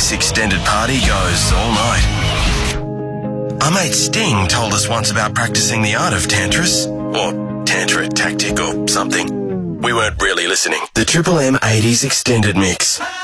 this extended party goes all night. Our mate Sting told us once about practicing the art of tantras, or tantra tactic or something. We weren't really listening. The Triple M 80s Extended Mix.